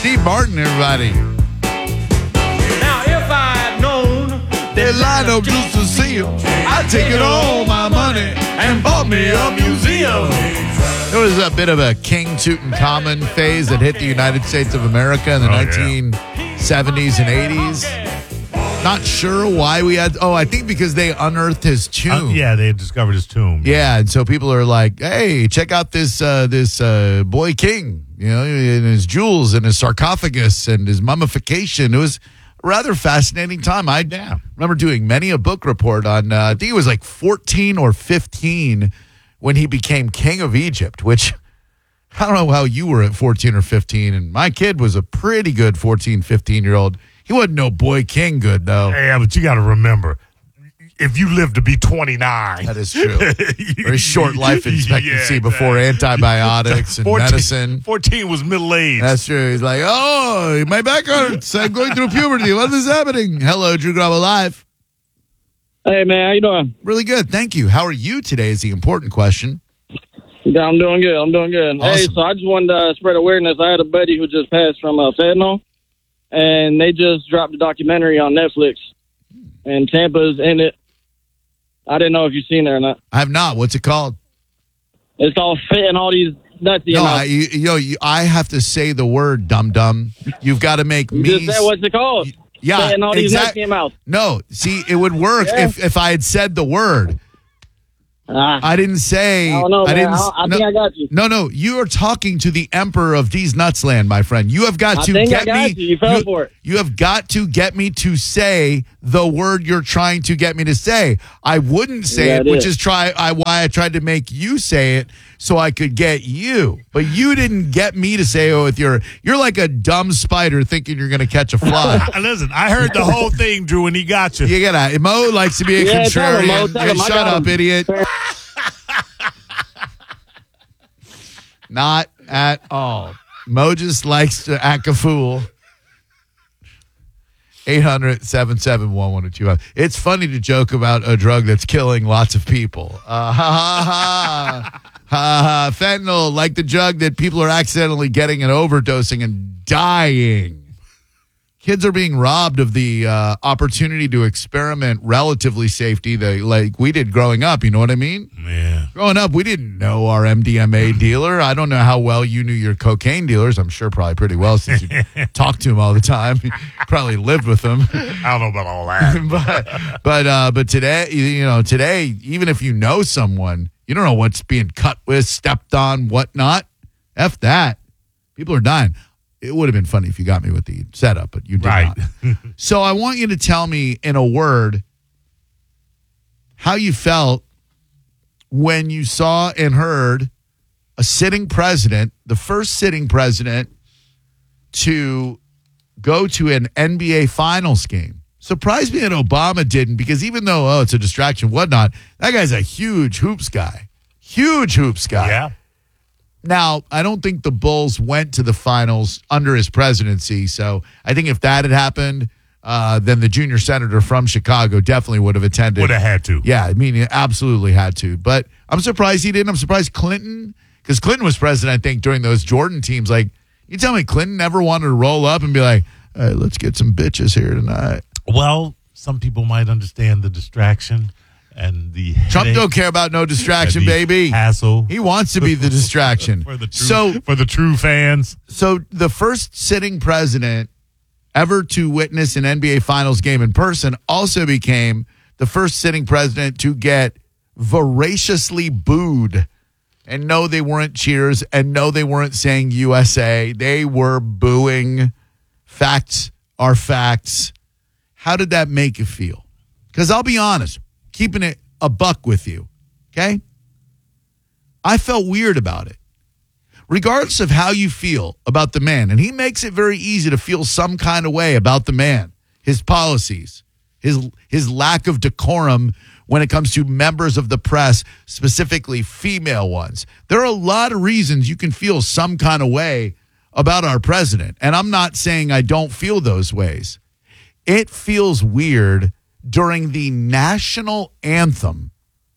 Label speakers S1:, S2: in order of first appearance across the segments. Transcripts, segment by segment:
S1: Steve Martin, everybody.
S2: Now, if I had known
S1: They lined up just to see him. I'd taken all my money and bought me a museum. There was a bit of a King Tutankhamun phase that hit the United States of America in the 1970s and 80s. Not sure why we had... I think because they unearthed his tomb.
S3: They discovered his tomb.
S1: Yeah, and so people are like, hey, check out this boy king, and his jewels and his sarcophagus and his mummification. It was a rather fascinating time. I remember doing many a book report on, I think it was like 14 or 15 when he became king of Egypt, which I don't know how you were at 14 or 15, and my kid was a pretty good 14, 15-year-old. He wasn't no boy king good, though.
S3: Yeah, but you got to remember, if you live to be 29.
S1: That is true. Very short life expectancy before antibiotics and
S3: 14,
S1: medicine.
S3: 14 was middle age.
S1: That's true. He's like, my back hurts. I'm going through puberty. What is happening? Hello, Drew Garabo Live.
S4: Hey, man, how you doing?
S1: Really good. Thank you. How are you today is the important question.
S4: Yeah, I'm doing good.
S1: Awesome.
S4: Hey, so I just wanted to spread awareness. I had a buddy who just passed from fentanyl, and they just dropped a documentary on Netflix, and Tampa's in it. I didn't know if you've seen it or not.
S1: I have not. What's it called?
S4: It's called Fitting All These Nuts.
S1: I have to say the word dum-dum. You've got to make me...
S4: Just say what's it called?
S1: Yeah,
S4: Fitting all these nuts in your mouth.
S1: No, see, it would work if I had said the word. I didn't say...
S4: I don't know, man. I think I got you.
S1: No, you are talking to the emperor of D's Nutsland, my friend. You have got to get me...
S4: You fell for it.
S1: You have got to get me to say the word you're trying to get me to say. I wouldn't say it, which is why I tried to make you say it so I could get you. But you didn't get me to say it with you're like a dumb spider thinking you're going to catch a fly.
S3: Listen, I heard the whole thing, Drew, and he got you.
S1: You gotta... Mo likes to be a contrarian.
S4: Tell him,
S1: Shut up, idiot. Not at all. Mo just likes to act a fool. 800-771-1025. It's funny to joke about a drug that's killing lots of people. Fentanyl, like the drug that people are accidentally getting and overdosing and dying. Kids are being robbed of the opportunity to experiment relatively safety like we did growing up. You know what I mean?
S3: Yeah.
S1: Growing up, we didn't know our MDMA dealer. I don't know how well you knew your cocaine dealers. I'm sure probably pretty well since you talked to them all the time. You probably lived with them.
S3: I don't know about all that.
S1: but today, even if you know someone, you don't know what's being cut with, stepped on, whatnot. F that. People are dying. It would have been funny if you got me with the setup, but you did not. So I want you to tell me in a word how you felt when you saw and heard a sitting president, the first sitting president to go to an NBA Finals game. Surprised me that Obama didn't, because even though, it's a distraction, whatnot, that guy's a huge hoops guy. Huge hoops guy.
S3: Yeah.
S1: Now, I don't think the Bulls went to the finals under his presidency. So I think if that had happened, then the junior senator from Chicago definitely would have attended.
S3: Would have had to.
S1: Yeah, I mean, he absolutely had to. But I'm surprised he didn't. I'm surprised Clinton, because Clinton was president, I think, during those Jordan teams. Like, you tell me Clinton never wanted to roll up and be like, hey, let's get some bitches here tonight.
S3: Well, some people might understand the distraction. And the
S1: Trump don't care about no distraction, baby.
S3: Hassle.
S1: He wants to be the distraction.
S3: for the true fans.
S1: So the first sitting president ever to witness an NBA Finals game in person also became the first sitting president to get voraciously booed. And no, they weren't cheers. And no, they weren't saying USA. They were booing. Facts are facts. How did that make you feel? Because I'll be honest, keeping it a buck with you, okay? I felt weird about it. Regardless of how you feel about the man, and he makes it very easy to feel some kind of way about the man, his policies, his lack of decorum when it comes to members of the press, specifically female ones. There are a lot of reasons you can feel some kind of way about our president, and I'm not saying I don't feel those ways. It feels weird during the national anthem.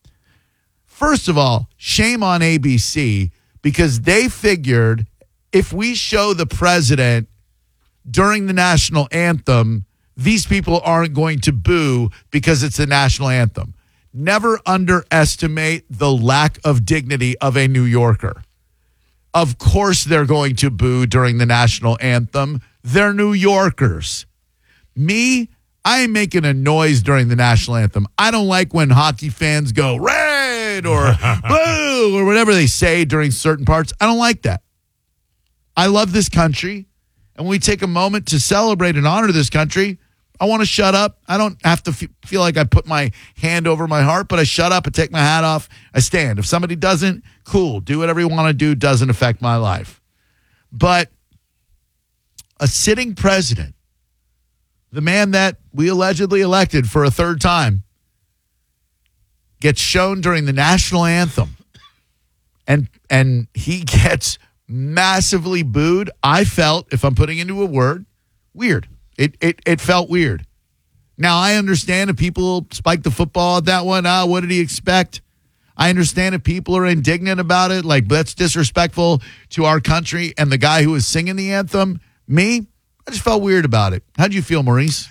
S1: First of all, shame on ABC, because they figured if we show the president during the national anthem, these people aren't going to boo because it's the national anthem. Never underestimate the lack of dignity of a New Yorker. Of course they're going to boo during the national anthem. They're New Yorkers. Me, I ain't making a noise during the national anthem. I don't like when hockey fans go red or blue or whatever they say during certain parts. I don't like that. I love this country. And when we take a moment to celebrate and honor this country, I want to shut up. I don't have to feel like I put my hand over my heart, but I shut up and take my hat off. I stand. If somebody doesn't, cool. Do whatever you want to do. Doesn't affect my life. But a sitting president, the man that we allegedly elected for a third time, gets shown during the national anthem, and he gets massively booed. I felt, if I'm putting into a word, weird. It felt weird. Now, I understand if people spike the football at that one. What did he expect? I understand if people are indignant about it, like that's disrespectful to our country and the guy who was singing the anthem. Me, I just felt weird about it. How'd you feel, Maurice?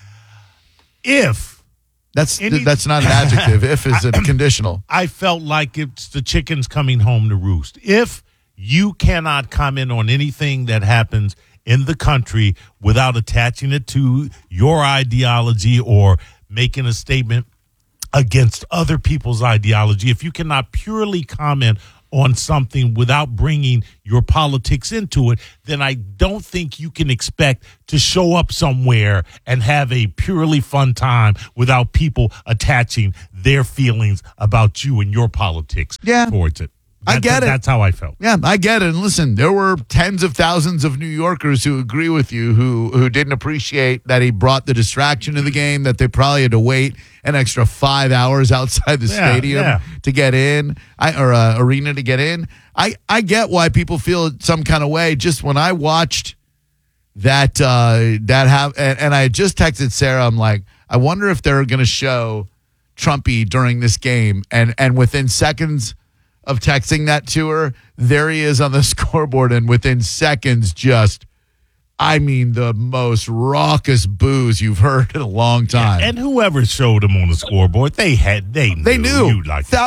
S1: That's not an adjective. If is a conditional.
S3: I felt like it's the chickens coming home to roost. If you cannot comment on anything that happens in the country without attaching it to your ideology or making a statement against other people's ideology, if you cannot purely comment on something without bringing your politics into it, then I don't think you can expect to show up somewhere and have a purely fun time without people attaching their feelings about you and your politics towards it.
S1: I get it.
S3: That's how I felt.
S1: Yeah, I get it. And listen, there were tens of thousands of New Yorkers who agree with you, who didn't appreciate that he brought the distraction to the game, that they probably had to wait an extra 5 hours outside the stadium to get in, or arena to get in. I get why people feel some kind of way. Just when I watched that and I had just texted Sarah, I'm like, I wonder if they're going to show Trumpy during this game, and within seconds of texting that to her, there he is on the scoreboard, and within seconds, the most raucous boos you've heard in a long time.
S3: And whoever showed him on the scoreboard, they knew.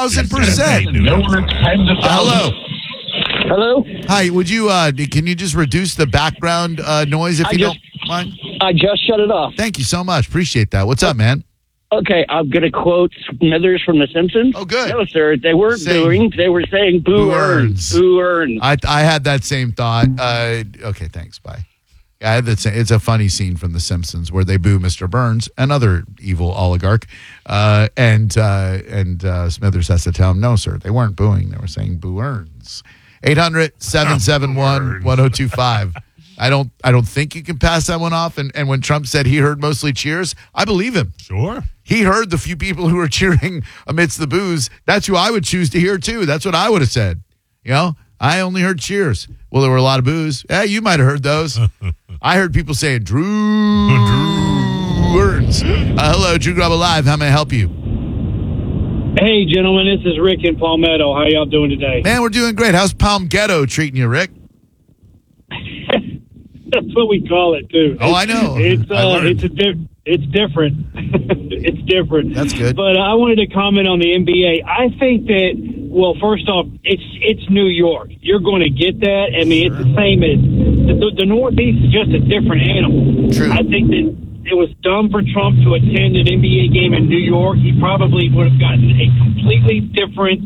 S1: 1,000%.
S4: Hello?
S1: Hi, would you, can you just reduce the background noise if you don't mind?
S4: I just shut it off.
S1: Thank you so much. Appreciate that. What's up, man?
S4: Okay, I'm going to quote Smithers from The Simpsons.
S1: Oh, good.
S4: No, sir, they weren't booing. They were saying boo earns. Boo earns.
S1: I had that same thought. Okay, thanks. Bye. I had that same, it's a funny scene from The Simpsons where they boo Mr. Burns, another evil oligarch, and Smithers has to tell him, no, sir, they weren't booing. They were saying boo earns. 800-771-1025. I don't think you can pass that one off. And when Trump said he heard mostly cheers, I believe him.
S3: Sure.
S1: He heard the few people who were cheering amidst the boos. That's who I would choose to hear, too. That's what I would have said. You know, I only heard cheers. Well, there were a lot of boos. Yeah, you might have heard those. I heard people saying, Drew Burns. Hello, Drew Grub Alive. How may I help you?
S5: Hey, gentlemen, this is Rick in Palmetto. How y'all doing today?
S1: Man, we're doing great. How's Palm Ghetto treating you, Rick?
S5: That's what we call it, too.
S1: Oh, I know.
S5: It's different. It's different.
S1: That's good.
S5: But I wanted to comment on the NBA. I think that, well, first off, it's New York. You're going to get that. I mean, it's the same as the Northeast is just a different animal.
S1: True.
S5: I think that it was dumb for Trump to attend an NBA game in New York. He probably would have gotten a completely different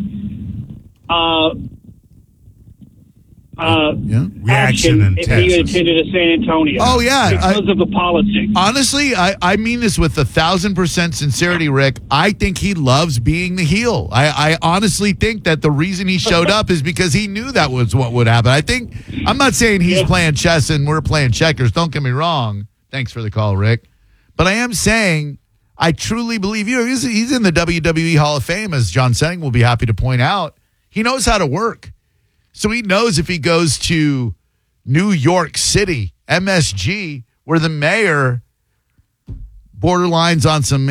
S3: reaction in
S5: if
S3: Texas.
S5: he had attended a San Antonio.
S1: Oh, yeah.
S5: Because of the politics.
S1: Honestly, I mean this with 1,000% sincerity, Rick. I think he loves being the heel. I honestly think that the reason he showed up is because he knew that was what would happen. I'm not saying he's playing chess and we're playing checkers. Don't get me wrong. Thanks for the call, Rick. But I am saying I truly believe he's in the WWE Hall of Fame, as John Senning will be happy to point out. He knows how to work. So he knows if he goes to New York City, MSG, where the mayor borderlines on some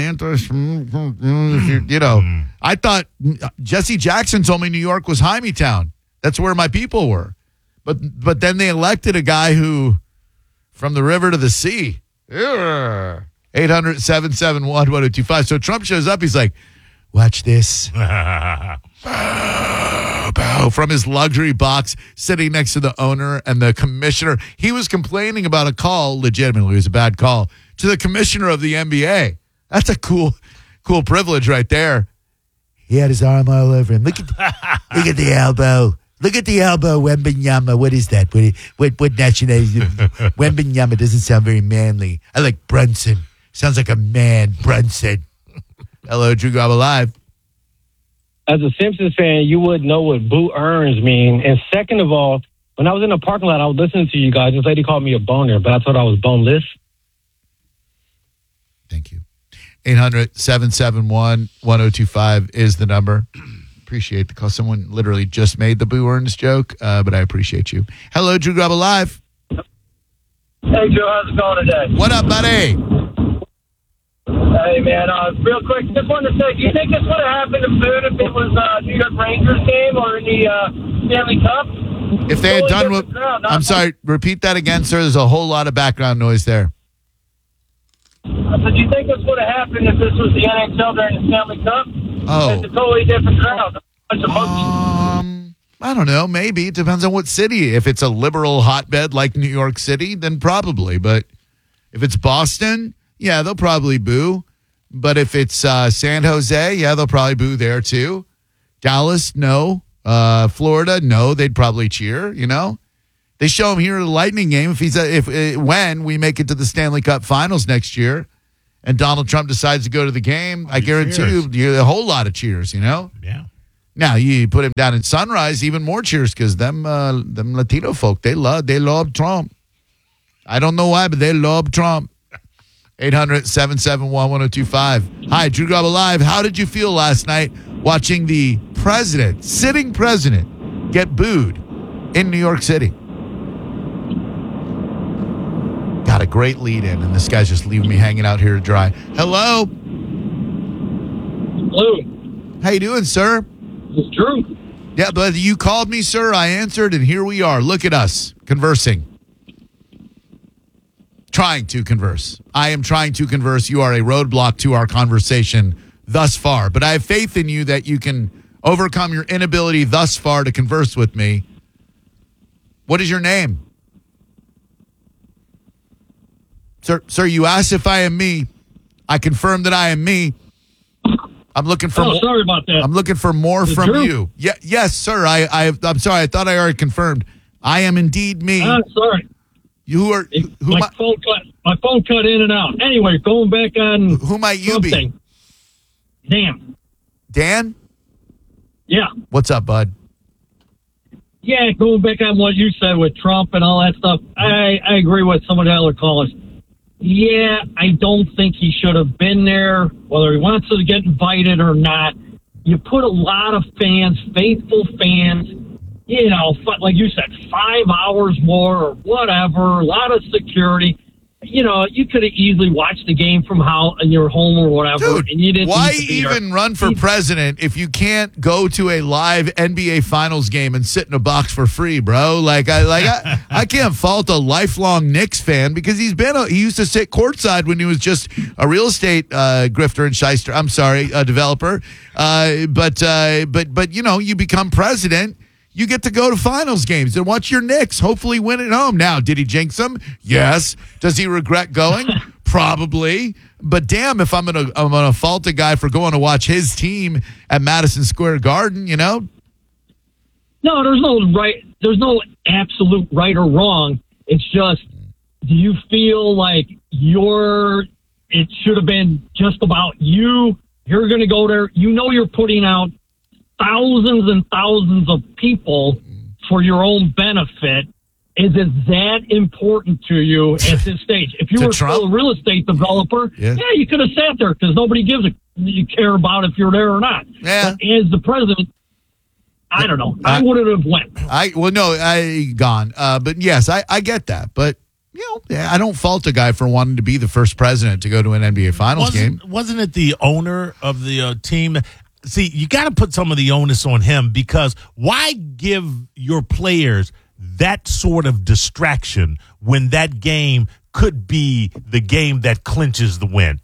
S1: I thought Jesse Jackson told me New York was Hymietown. That's where my people were. But then they elected a guy who from the river to the sea. 800-771-1025. So Trump shows up. He's like, watch this. Bow, bow, from his luxury box sitting next to the owner and the commissioner. He was complaining about a call, legitimately, it was a bad call, to the commissioner of the NBA. That's a cool privilege right there. He had his arm all over him. Look at the elbow. Look at the elbow, Wembanyama. What is that? What nationality? Wembanyama doesn't sound very manly. I like Brunson. Sounds like a man, Brunson. Hello, Drew Garabo Live.
S5: As a Simpsons fan, you would know what boo earns mean. And second of all, when I was in the parking lot, I was listening to you guys. This lady called me a boner, but I thought I was boneless.
S1: Thank you. 800-771-1025 is the number. Appreciate the call. Someone literally just made the boo earns joke, but I appreciate you. Hello, Drew Garabo Live.
S4: Hey, Joe, how's it going today?
S1: What up, buddy?
S4: Hey, man, real quick, just wanted to say, do you think this would have happened to Food if it was New York Rangers game or in the Stanley Cup?
S1: If they had done what...
S4: Crowd,
S1: I'm sorry, repeat that again, sir. There's a whole lot of background noise there.
S4: I said, do you think this would have happened if this was the NHL during the Stanley Cup?
S1: Oh.
S4: It's a totally different crowd. A bunch of monkeys.
S1: I don't know. Maybe. It depends on what city. If it's a liberal hotbed like New York City, then probably. But if it's Boston, yeah, they'll probably boo. But if it's San Jose, yeah, they'll probably boo there too. Dallas, no. Florida, no. They'd probably cheer, you know. They show him here at the Lightning game when we make it to the Stanley Cup Finals next year and Donald Trump decides to go to the game, I guarantee you a whole lot of cheers, you know?
S3: Yeah.
S1: Now, you put him down in Sunrise, even more cheers because them Latino folk, they love Trump. I don't know why, but they love Trump. 800-771-1025. Hi, Drew Garabo Live. How did you feel last night watching the sitting president, get booed in New York City? Got a great lead in, and this guy's just leaving me hanging out here to dry. Hello.
S5: Hello.
S1: How you doing, sir?
S5: It's Drew.
S1: Yeah, but you called me, sir. I answered, and here we are. Look at us conversing. Trying to converse. I am trying to converse. You are a roadblock to our conversation thus far. But I have faith in you that you can overcome your inability thus far to converse with me. What is your name? Sir, you asked if I am me. I confirm that I am me. I'm looking for.
S5: Oh, sorry about that.
S1: I'm looking for more from
S5: Drew?
S1: you. Yeah, yes, sir. I'm sorry. I thought I already confirmed. I am indeed me.
S5: Sorry.
S1: You are.
S5: My phone cut in and out. Anyway, going back on.
S1: Who might you
S5: something.
S1: be?
S5: Dan.
S1: Dan?
S5: Yeah.
S1: What's up, bud?
S5: Yeah, going back on what you said with Trump and all that stuff, I agree with some of the other callers. Yeah, I don't think he should have been there, whether he wants to get invited or not. You put a lot of fans, faithful fans, you know, like you said, 5 hours more or whatever, a lot of security. You know, you could have easily watched the game from your home or whatever.
S1: Dude,
S5: and you didn't
S1: why
S5: need to be
S1: even
S5: there.
S1: run for president if you can't go to a live NBA Finals game and sit in a box for free, bro? I can't fault a lifelong Knicks fan because he used to sit courtside when he was just a real estate grifter and shyster. I'm sorry, a developer. But you know, you become president. You get to go to finals games and watch your Knicks hopefully win at home. Now, did he jinx them? Yes. Does he regret going? Probably. But damn, if I'm gonna fault a guy for going to watch his team at Madison Square Garden, you know?
S5: No, there's no absolute right or wrong. It's just, do you feel like it should have been just about you? You're going to go there. You know you're putting out thousands and thousands of people for your own benefit. Is it that important to you at this stage? If you were still a real estate developer, you could have sat there because nobody you care about if you're there or not.
S1: Yeah.
S5: But as the president, I don't know. I wouldn't have went.
S1: Gone. But yes, I get that. But you know, I don't fault a guy for wanting to be the first president to go to an NBA Finals game.
S3: Wasn't it the owner of the team? See, you got to put some of the onus on him because why give your players that sort of distraction when that game could be the game that clinches the win.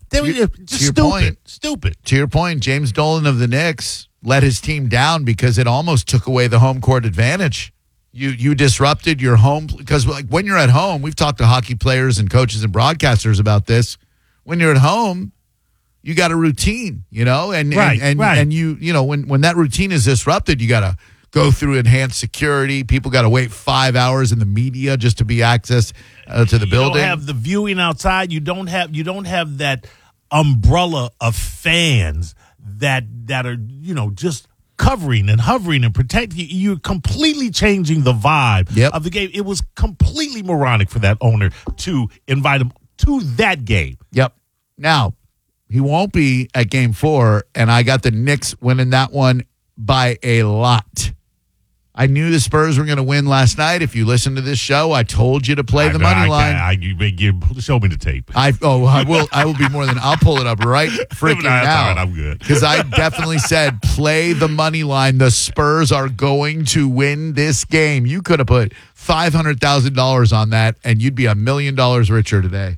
S3: Stupid.
S1: To your point, James Dolan of the Knicks let his team down because it almost took away the home court advantage. You disrupted your home, because like when you're at home, we've talked to hockey players and coaches and broadcasters about this. When you're at home, you got a routine, and you know when that routine is disrupted, you got to go through enhanced security. People got to wait 5 hours in the media just to be accessed to the building.
S3: You don't have the viewing outside. You don't have that umbrella of fans that are just covering and hovering and protecting you. You're completely changing the vibe of the game. It was completely moronic for that owner to invite him to that game.
S1: Yep. Now, he won't be at Game 4, and I got the Knicks winning that one by a lot. I knew the Spurs were going to win last night. If you listen to this show, I told you to play the money line.
S3: Show me the tape.
S1: I will be more than. I'll pull it up right freaking now.
S3: I'm good.
S1: Because I definitely said play the money line. The Spurs are going to win this game. You could have put $500,000 on that, and you'd be $1 million richer today.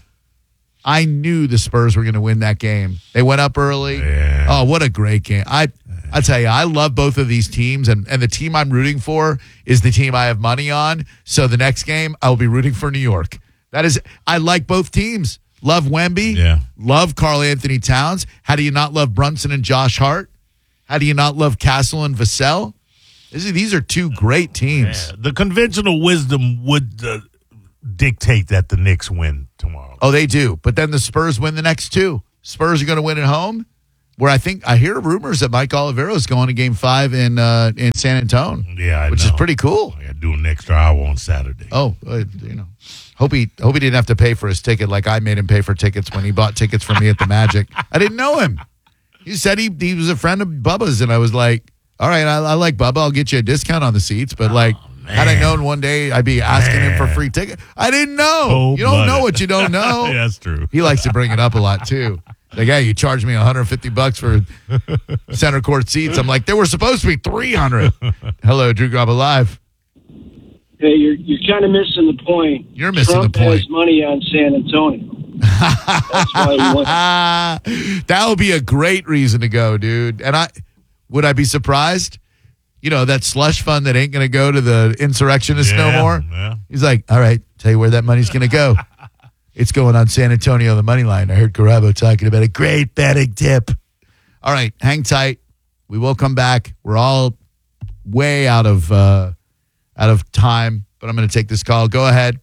S1: I knew the Spurs were going to win that game. They went up early.
S3: Yeah.
S1: Oh, what a great game. I tell you, I love both of these teams, and the team I'm rooting for is the team I have money on. So the next game, I will be rooting for New York. I like both teams. Love Wemby.
S3: Yeah.
S1: Love Karl Anthony Towns. How do you not love Brunson and Josh Hart? How do you not love Castle and Vassell? These are two great teams.
S3: Yeah. The conventional wisdom would dictate that the Knicks win tomorrow.
S1: Oh, they do. But then the Spurs win the next two. Spurs are going to win at home. Where I hear rumors that Mike Olivero is going to Game 5 in San Antonio.
S3: Yeah,
S1: which is pretty cool.
S3: I got to do an extra hour on Saturday.
S1: Oh, hope he didn't have to pay for his ticket like I made him pay for tickets when he bought tickets for me at the Magic. I didn't know him. He said he was a friend of Bubba's, and I was like, all right, I like Bubba. I'll get you a discount on the seats, but had I known one day I'd be asking him for free ticket. I didn't know. You don't know what you don't know.
S3: Yeah, that's true.
S1: He likes to bring it up a lot too. Like, hey, you charged me $150 for center court seats. I'm like, they were supposed to be $300. Hello, Drew Graba Live.
S6: Hey, you're kind of missing the point.
S1: You're missing
S6: Trump
S1: the point.
S6: has money on San Antonio. That's why he wants.
S1: That would be a great reason to go, dude. And would I be surprised? That slush fund that ain't going to go to the insurrectionists no more.
S3: Yeah.
S1: He's like, all right, tell you where that money's going to go. It's going on San Antonio, the money line. I heard Garabo talking about a great betting tip. All right, hang tight. We will come back. We're all way out of time, but I'm going to take this call. Go ahead.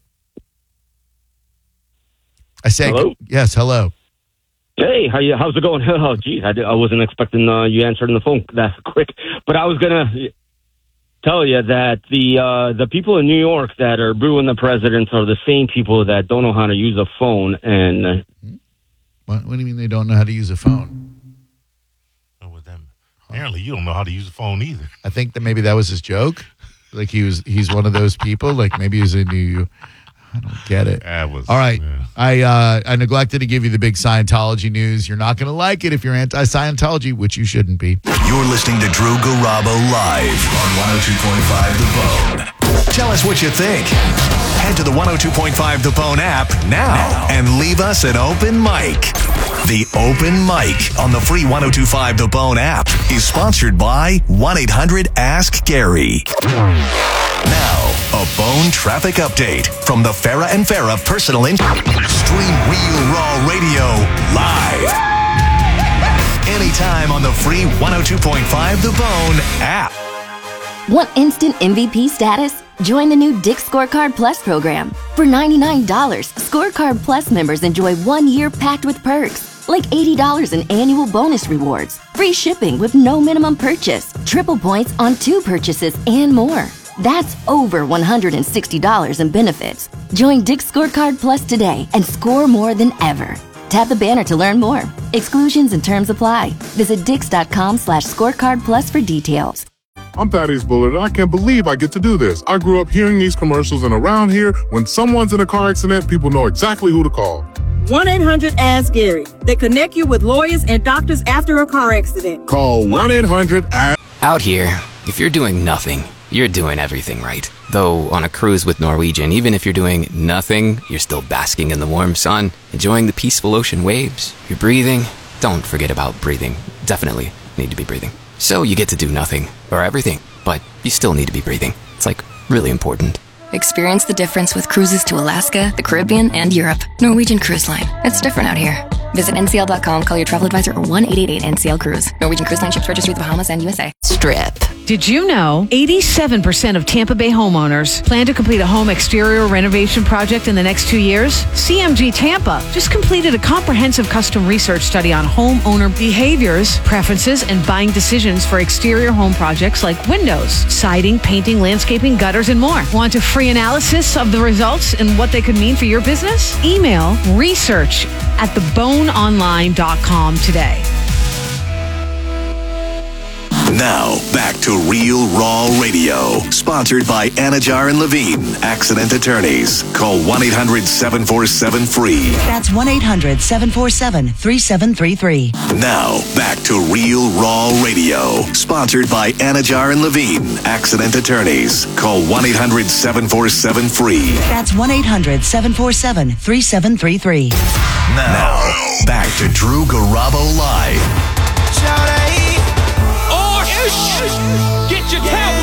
S1: I say,
S7: hello?
S1: Yes, hello.
S7: Hey, how's it going? Oh, geez, I wasn't expecting you answering the phone that quick. But I was gonna tell you that the people in New York that are booing the president are the same people that don't know how to use a phone. And
S1: what do you mean they don't know how to use a phone?
S3: Oh, with them. Apparently, you don't know how to use a phone either.
S1: I think that maybe that was his joke. Like he's one of those people. Like maybe he's into you. I don't get it. All right. Yeah. I neglected to give you the big Scientology news. You're not going to like it if you're anti-Scientology, which you shouldn't be.
S8: You're listening to Drew Garabo live on 102.5 The Bone. Tell us what you think. Head to the 102.5 The Bone app now and leave us an open mic. The Open Mic on the free 102.5 The Bone app is sponsored by 1-800-ASK-GARY. Now, a Bone traffic update from the Farrah and Farrah Personal Stream Real Raw Radio live. Anytime on the free 102.5 The Bone app.
S9: Want instant MVP status? Join the new Dick's Scorecard Plus program. For $99, Scorecard Plus members enjoy 1 year packed with perks, like $80 in annual bonus rewards, free shipping with no minimum purchase, triple points on 2 purchases, and more. That's over $160 in benefits. Join Dick's Scorecard Plus today and score more than ever. Tap the banner to learn more. Exclusions and terms apply. Visit Dix.com/scorecard plus for details.
S10: I'm Thaddeus Bullard, and I can't believe I get to do this. I grew up hearing these commercials, and around here, when someone's in a car accident, people know exactly who to call.
S11: 1-800-ASK-GARY. They connect you with lawyers and doctors after a car accident.
S10: Call 1-800-ASK.
S12: Out here, if you're doing nothing, you're doing everything right. Though on a cruise with Norwegian, even if you're doing nothing, you're still basking in the warm sun, enjoying the peaceful ocean waves. You're breathing. Don't forget about breathing. Definitely need to be breathing. So you get to do nothing or everything, but you still need to be breathing. It's like really important.
S13: Experience the difference with cruises to Alaska, the Caribbean, and Europe. Norwegian Cruise Line. It's different out here. Visit ncl.com, call your travel advisor, or 1-888-NCL-CRUISE. Norwegian Cruise Line ships registry the Bahamas and USA.
S14: Strip. Did you know 87% of Tampa Bay homeowners plan to complete a home exterior renovation project in the next 2 years? CMG Tampa just completed a comprehensive custom research study on homeowner behaviors, preferences, and buying decisions for exterior home projects like windows, siding, painting, landscaping, gutters, and more. Want a free analysis of the results and what they could mean for your business? Email research@theboneonline.com today.
S8: Now, back to Real Raw Radio. Sponsored by Anajar and Levine, accident attorneys. Call 1-800-747-FREE.
S15: That's 1-800-747-3733.
S8: Now, back to Real Raw Radio. Sponsored by Anajar and Levine, accident attorneys. Call 1-800-747-FREE.
S15: That's 1-800-747-3733.
S8: Now, back to Drew Garabo Live.
S2: Get your cap